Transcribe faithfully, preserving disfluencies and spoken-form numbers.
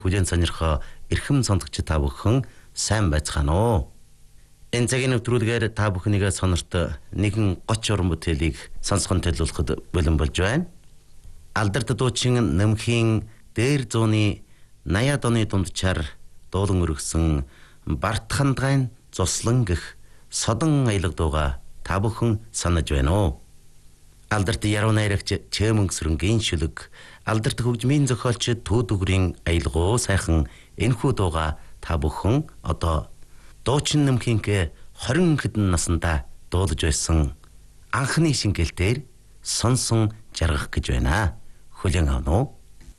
Хүлээн сонирхоо эрхэм сонсогч та бүхэн сайн байцгаана уу? Энэ цагийн нэвтрүүлгээр та бүхнийгээ сонорт нэгэн гоч уран бүтээлийг сонсгон төлөвлөхөд бэлэн болж байна. Алдарт дуучин Нэмхийн дээр зууны наяад оны дунджаар дуулан өргөсөн Барт хандгайн Зуслан гэх содон аялга дууга та бүхэн санаж байна уу? Алдарт яруу найрагч Чээмөнгсрэнгийн шүлэг, алдарт хөгжмийн зохиолч Түүдүгрийн аялгуу сайхан энэхүү дууга та бүхэн одоо дуучин Нэмхийнхээ хорин хэдэн наснда дуулж байсан анхны шингэлтээр сонсон жаргах гэж байна. Хүлээн авах уу?